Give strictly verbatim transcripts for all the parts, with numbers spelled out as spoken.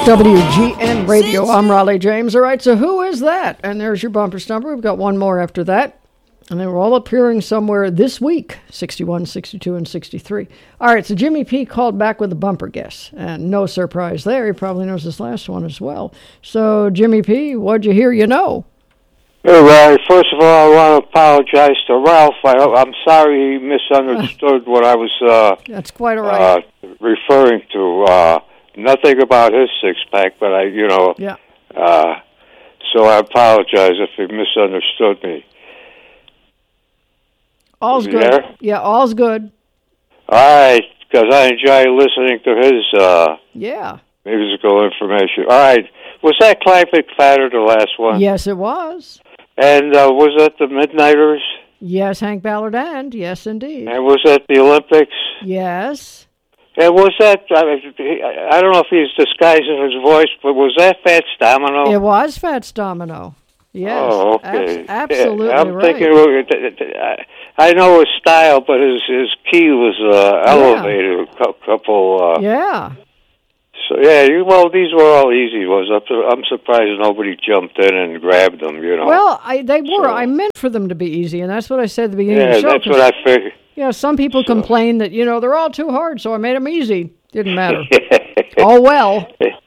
W G N Radio. I'm Raleigh James. All right, so who is that? And there's your bumper number. We've got one more after that. And they were all appearing somewhere this week, sixty-one, sixty-two, and sixty-three. All right, so Jimmy P called back with a bumper guess. And no surprise there. He probably knows this last one as well. So, Jimmy P, what'd you hear you know? Hey, Ray. First of all, I want to apologize to Ralph. I, I'm sorry he misunderstood what I was uh, That's quite all right. uh, referring to. Uh, nothing about his six-pack, but I, you know, yeah. uh, so I apologize if he misunderstood me. All's good. There? Yeah, all's good. All right, because I enjoy listening to his uh, yeah. musical information. All right, was that Clyde McFadden, the last one? Yes, it was. And uh, was that the Midnighters? Yes, Hank Ballard and, yes, indeed. And was that the Olympics? Yes. And was that, I, mean, I don't know if he's disguising his voice, but was that Fats Domino? It was Fats Domino. Yes. Oh, okay. Ab- absolutely yeah, I'm right. thinking, I know his style, but his, his key was uh, elevated yeah. a couple. Uh, yeah. So, yeah, you, well, these were all easy ones. I'm surprised nobody jumped in and grabbed them, you know. Well, I, they were. So, I meant for them to be easy, and that's what I said at the beginning yeah, of the show. Yeah, that's what I figured. You know, some people so. complain that, you know, they're all too hard, so I made them easy. Didn't matter. Oh, well.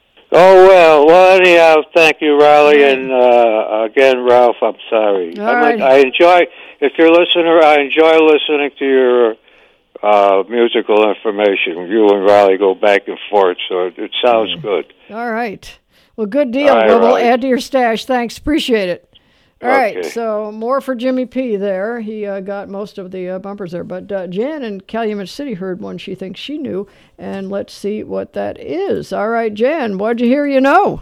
Oh, well. Well, anyhow, thank you, Raleigh. And, uh, again, Ralph, I'm sorry. All I'm right. like, I enjoy, if you're a listener, I enjoy listening to your uh, musical information. You and Raleigh go back and forth, so it, it sounds yeah. good. All right. Well, good deal. Right, well, we'll Raleigh. add to your stash. Thanks. Appreciate it. All okay. right, so more for Jimmy P there. He uh, got most of the uh, bumpers there. But uh, Jan in Calumet City heard one she thinks she knew, and let's see what that is. All right, Jan, what'd you hear you know?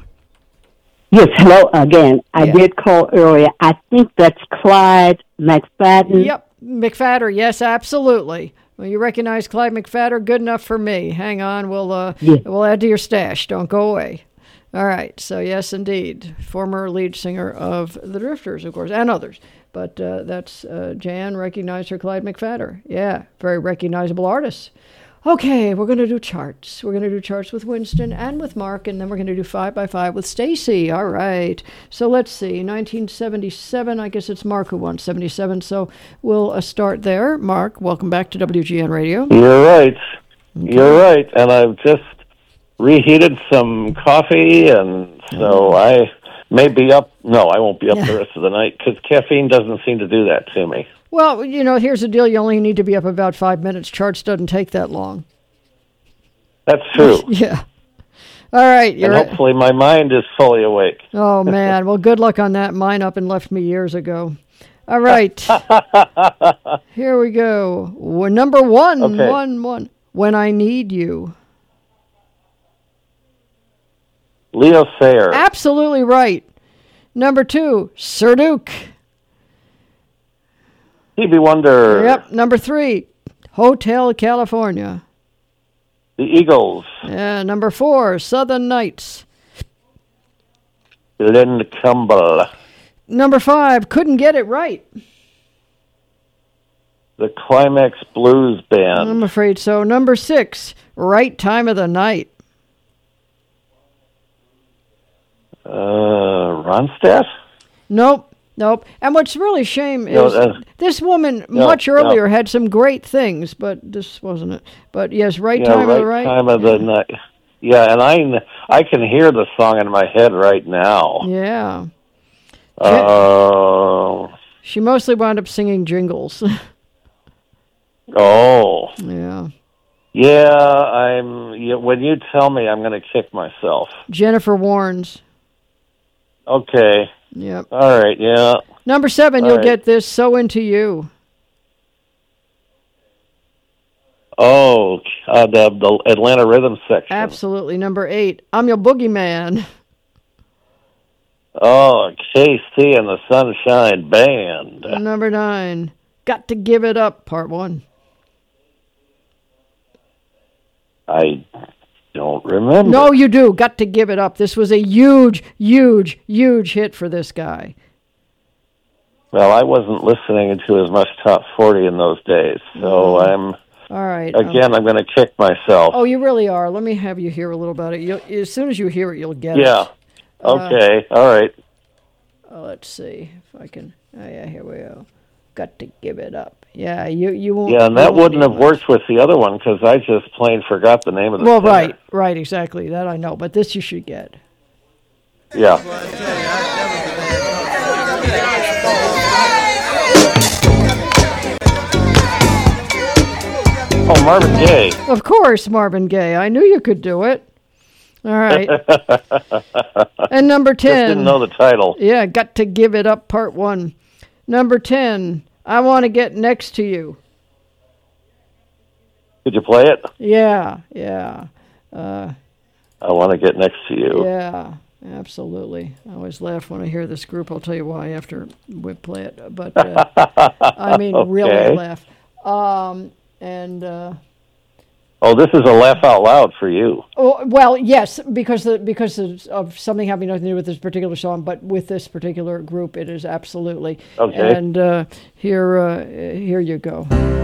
Yes, hello again. I yeah. did call earlier. I think that's Clyde McFadden. Yep, McFadder, yes, absolutely. Well, you recognize Clyde McFadder? Good enough for me. Hang on, we'll uh, yeah. we'll add to your stash. Don't go away. All right, so yes, indeed, former lead singer of the Drifters, of course, and others. But uh, that's uh, Jan recognized her Clyde McFadder. Yeah, very recognizable artist. Okay, we're going to do charts. We're going to do charts with Winston and with Mark, and then we're going to do five by five with Stacy. All right. So let's see, nineteen seventy-seven. I guess it's Mark who won seventy-seven. So we'll uh, start there. Mark, welcome back to W G N Radio. You're right. Okay. You're right, and I've just reheated some coffee, and so mm. I may be up. No, I won't be up the rest of the night because caffeine doesn't seem to do that to me. Well, you know, here's the deal. You only need to be up about five minutes. Charts doesn't take that long. That's true. Yeah. All right. You're and hopefully my mind is fully awake. Oh, man. Well, good luck on that. Mine up and left me years ago. All right. Here we go. We're number one, okay. one, one. When I Need You. Leo Sayer. Absolutely right. Number two, Sir Duke. Stevie Wonder. Yep. Number three, Hotel California. The Eagles. Yeah. Number four, Southern Nights. Glenn Campbell. Number five, Couldn't Get It Right. The Climax Blues Band. I'm afraid so. Number six, Right Time of the Night. Uh, Ronstadt? Nope. Nope. And what's really shame is no, uh, this woman no, much earlier no. had some great things, but this wasn't it. But yes, right yeah, time right of the right. time of the night. Yeah, and I, I can hear the song in my head right now. Yeah. Uh, she mostly wound up singing jingles. oh. Yeah. Yeah, I'm. Yeah, when you tell me, I'm going to kick myself. Jennifer Warnes. Okay. Yep. All right, yeah. Number seven, All you'll right. get this, So Into You. Oh, uh, the, the Atlanta Rhythm section. Absolutely. Number eight, I'm Your Boogeyman. Oh, K C and the Sunshine Band. Number nine, Got to Give It Up, part one. I don't remember. No, you do. Got to Give It Up. This was a huge, huge, huge hit for this guy. Well, I wasn't listening to as much Top forty in those days, so Mm. I'm All right. um, Again, I'm going to kick myself. Oh, you really are. Let me have you hear a little about it. You'll, as soon as you hear it, you'll get it. Yeah. Okay. Uh, All right. Oh, let's see if I can. Oh, yeah, here we go. Got to give it up. Yeah, you you won't. Yeah, and you that won't wouldn't need have much. worked with the other one because I just plain forgot the name of the Well, singer. right, right, exactly. That I know, but this you should get. Yeah. Oh, Marvin Gaye. Of course, Marvin Gaye. I knew you could do it. All right. And number ten. Just didn't know the title. Yeah, Got to Give It Up, Part One. Number ten. I Want to Get Next to You. Could you play it? Yeah, yeah, uh, I want to get next to you. yeah. Absolutely. I always laugh when I hear this group. I'll tell you why after we play it. But uh, I mean, Okay. really laugh. Um, and. Uh, Oh, this is a laugh out loud for you. Oh, well, yes, because the, because of, of something having nothing to do with this particular song, but with this particular group, it is absolutely. Okay. And uh, here, uh, here you go.